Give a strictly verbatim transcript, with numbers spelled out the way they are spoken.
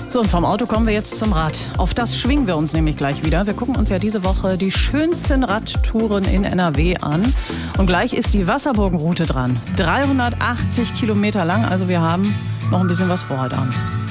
So, und vom Auto kommen wir jetzt zum Rad. Auf das schwingen wir uns nämlich gleich wieder. Wir gucken uns ja diese Woche die schönsten Radtouren in N R W an. Und gleich ist die Wasserburgenroute dran. dreihundertachtzig Kilometer lang, also wir haben noch ein bisschen was vor heute Abend.